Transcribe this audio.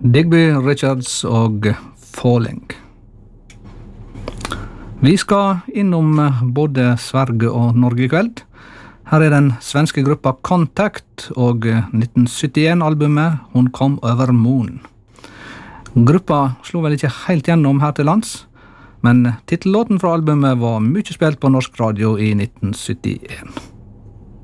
Digby Richards og Falling. Vi skal innom både Sverige og Norge i kveld. Her den svenske gruppa Contact og 1971-albumet Hun kom over Moon. Gruppa slo vel ikke helt gjennom her til lands, men titellåten fra albumet var mye spilt på norsk radio i 1971.